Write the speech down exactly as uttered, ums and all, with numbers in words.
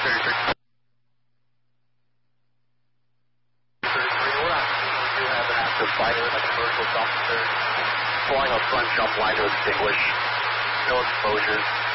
thirty-three. thirty-three, we're on. We do have an active fire in the commercial dumpster. Flying a front jump line to extinguish. No exposures.